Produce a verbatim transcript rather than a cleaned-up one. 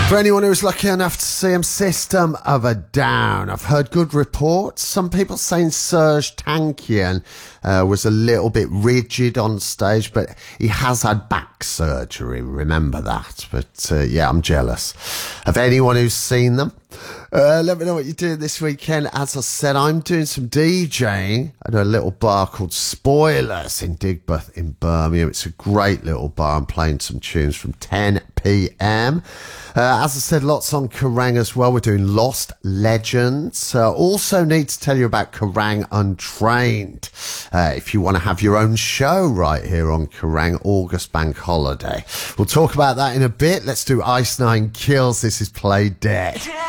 For anyone who's lucky enough to see him, System of a Down. I've heard good reports. Some people saying Serge Tankian uh, was a little bit rigid on stage, but he has had back surgery. Remember that. But uh, yeah, I'm jealous of anyone who's seen them. Uh, let me know what you're doing this weekend. As I said, I'm doing some DJing at a little bar called Spoilers in Digbeth in Birmingham. It's a great little bar. I'm playing some tunes from ten p.m. Uh, as I said, lots on Kerrang as well. We're doing Lost Legends. Uh, also need to tell you about Kerrang Untrained. Uh, if you want to have your own show right here on Kerrang, August Bank Holiday. We'll talk about that in a bit. Let's do Ice Nine Kills. This is Play Dead.